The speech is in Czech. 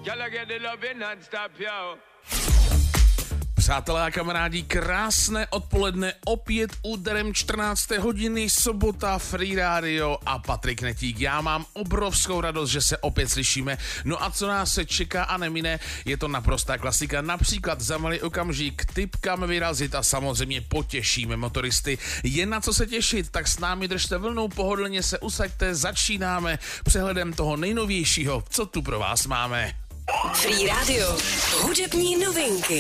Přátelé a kamarádi, krásné odpoledne, opět úterem 14. hodiny, sobota, Free Radio a Patrik Netík. Já mám obrovskou radost, že se opět slyšíme. No a co nás se čeká a nemine, je to naprostá klasika. Například za malý okamžik tip, kam vyrazit a samozřejmě potěšíme motoristy. Je na co se těšit, tak s námi držte vlnou, pohodlně se usaďte, začínáme přehledem toho nejnovějšího, co tu pro vás máme. Free Radio, hudební novinky.